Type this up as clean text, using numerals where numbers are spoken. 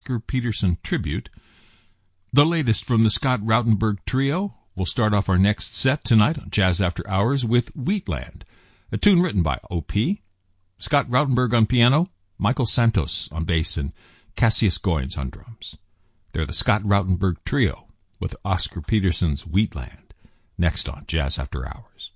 Oscar Peterson tribute. The latest from the Scott Rautenberg Trio. We'll start off our next set tonight on Jazz After Hours with Wheatland, a tune written by O.P., Scott Rautenberg on piano, Michael Santos on bass, and Cassius Goins on drums. They're the Scott Rautenberg Trio with Oscar Peterson's Wheatland, next on Jazz After Hours.